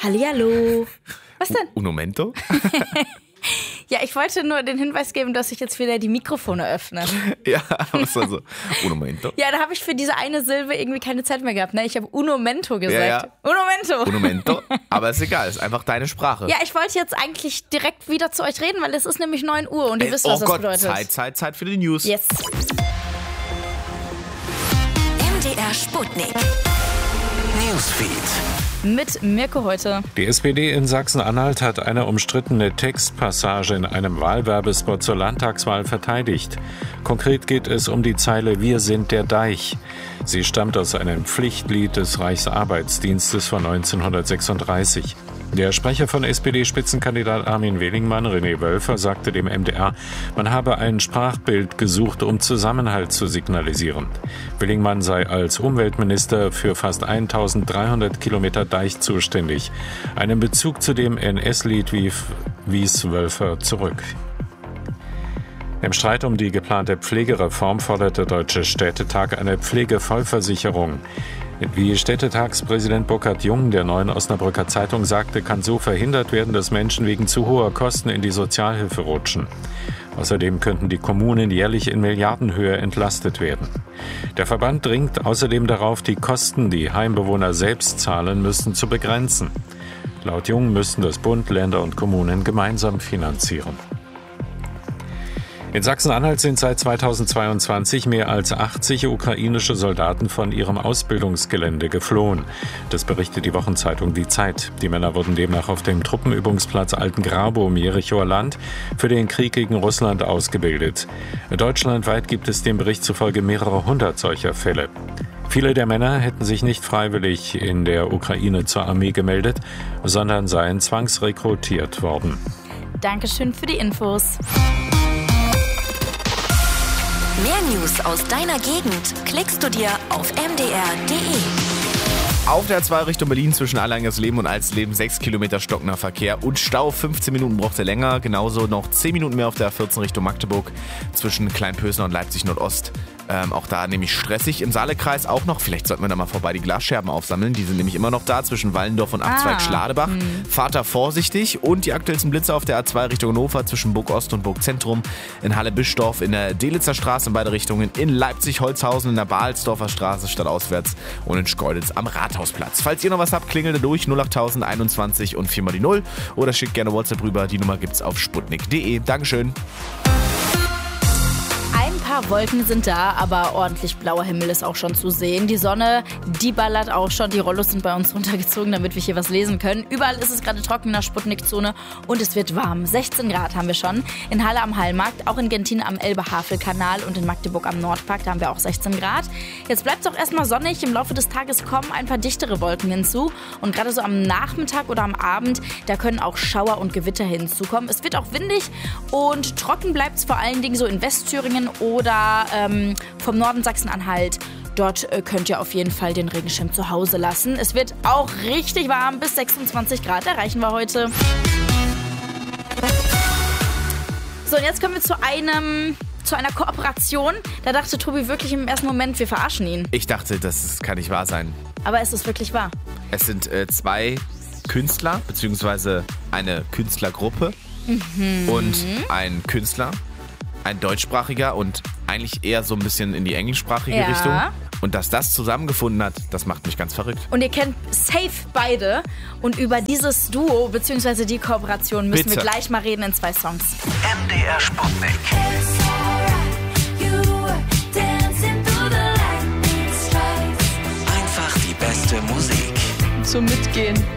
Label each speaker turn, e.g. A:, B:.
A: Hallihallo. Was denn?
B: Un momento?
A: Ja, ich wollte nur den Hinweis geben, dass ich jetzt wieder die Mikrofone öffne.
B: Ja, was war so? Un momento?
A: Ja, da habe ich für diese eine Silbe irgendwie keine Zeit mehr gehabt. Ne? Ich habe un momento gesagt.
B: Ja.
A: Un momento.
B: Un momento? Aber ist egal, ist einfach deine Sprache.
A: Ja, ich wollte jetzt eigentlich direkt wieder zu euch reden, weil es ist nämlich 9 Uhr und ihr wisst, was das bedeutet.
B: Zeit für die News.
A: Yes.
C: MDR Sputnik. Newsfeed.
A: Mit Mirko heute.
D: Die SPD in Sachsen-Anhalt hat eine umstrittene Textpassage in einem Wahlwerbespot zur Landtagswahl verteidigt. Konkret geht es um die Zeile „Wir sind der Deich". Sie stammt aus einem Pflichtlied des Reichsarbeitsdienstes von 1936. Der Sprecher von SPD-Spitzenkandidat Armin Wellingmann, René Wölfer, sagte dem MDR, man habe ein Sprachbild gesucht, um Zusammenhalt zu signalisieren. Wellingmann sei als Umweltminister für fast 1300 Kilometer Deich zuständig. Einen Bezug zu dem NS-Lied wies Wölfer zurück. Im Streit um die geplante Pflegereform fordert der Deutsche Städtetag eine Pflegevollversicherung. Wie Städtetagspräsident Burkhard Jung der Neuen Osnabrücker Zeitung sagte, kann so verhindert werden, dass Menschen wegen zu hoher Kosten in die Sozialhilfe rutschen. Außerdem könnten die Kommunen jährlich in Milliardenhöhe entlastet werden. Der Verband dringt außerdem darauf, die Kosten, die Heimbewohner selbst zahlen müssen, zu begrenzen. Laut Jung müssten das Bund, Länder und Kommunen gemeinsam finanzieren. In Sachsen-Anhalt sind seit 2022 mehr als 80 ukrainische Soldaten von ihrem Ausbildungsgelände geflohen. Das berichtet die Wochenzeitung Die Zeit. Die Männer wurden demnach auf dem Truppenübungsplatz Altengrabow im Jerichoer Land für den Krieg gegen Russland ausgebildet. Deutschlandweit gibt es dem Bericht zufolge mehrere hundert solcher Fälle. Viele der Männer hätten sich nicht freiwillig in der Ukraine zur Armee gemeldet, sondern seien zwangsrekrutiert worden.
A: Dankeschön für die Infos.
C: Mehr News aus deiner Gegend klickst du dir auf mdr.de.
B: Auf der A2 Richtung Berlin zwischen Allangersleben und Alsleben 6 Kilometer stockender Verkehr und Stau. 15 Minuten braucht er länger. Genauso noch 10 Minuten mehr auf der A14 Richtung Magdeburg zwischen Kleinpösner und Leipzig Nordost. Auch da nämlich stressig. Im Saalekreis auch noch. Vielleicht sollten wir da mal vorbei die Glasscherben aufsammeln. Die sind nämlich immer noch da zwischen Wallendorf und Abzweig Schladebach. Fahrt da vorsichtig. Und die aktuellsten Blitze auf der A2 Richtung Hannover zwischen Burg Ost und Burg Zentrum. In Halle-Bischdorf, in der Delitzer Straße in beide Richtungen. In Leipzig-Holzhausen, in der Balsdorfer Straße stadtauswärts. Und in Schkeuditz am Rathausplatz. Falls ihr noch was habt, klingelt da durch 08021 und 4 mal die 0. Oder schickt gerne WhatsApp rüber. Die Nummer gibt's auf sputnik.de. Dankeschön.
A: Ein paar Wolken sind da, aber ordentlich blauer Himmel ist auch schon zu sehen. Die Sonne, die ballert auch schon. Die Rollos sind bei uns runtergezogen, damit wir hier was lesen können. Überall ist es gerade trocken in der Sputnik-Zone und es wird warm. 16 Grad haben wir schon. In Halle am Hallmarkt, auch in Gentin am Elbe-Havel-Kanal und in Magdeburg am Nordpark, da haben wir auch 16 Grad. Jetzt bleibt es auch erstmal sonnig. Im Laufe des Tages kommen ein paar dichtere Wolken hinzu. Und gerade so am Nachmittag oder am Abend, da können auch Schauer und Gewitter hinzukommen. Es wird auch windig und trocken bleibt es vor allen Dingen so in Westthüringen oder vom Norden Sachsen-Anhalt. Dort könnt ihr auf jeden Fall den Regenschirm zu Hause lassen. Es wird auch richtig warm, bis 26 Grad erreichen wir heute. So, und jetzt kommen wir zu einer Kooperation. Da dachte Tobi wirklich im ersten Moment, wir verarschen ihn.
B: Ich dachte, das kann nicht wahr sein.
A: Aber es ist wirklich wahr.
B: Es sind zwei Künstler, beziehungsweise eine Künstlergruppe und ein Künstler. Ein deutschsprachiger und eigentlich eher so ein bisschen in die englischsprachige Richtung. Und dass das zusammengefunden hat, das macht mich ganz verrückt.
A: Und ihr kennt safe beide. Und über dieses Duo bzw. die Kooperation müssen wir gleich mal reden in 2 Songs.
C: MDR Sputnik. Einfach die beste Musik.
A: Zum Mitgehen.